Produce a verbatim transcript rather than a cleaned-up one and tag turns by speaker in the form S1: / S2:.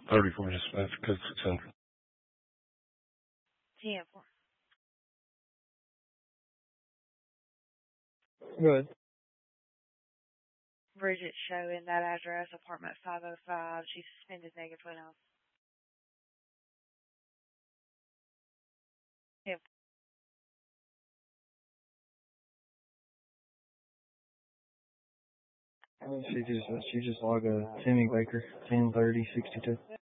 S1: thirty-four dispatch, code six hundred.
S2: ten four.
S3: Good.
S2: Bridget showing that address, apartment five oh five. She's suspended negative twenty hours. ten
S3: She just she just logged a Timmy Baker ten thirty sixty two.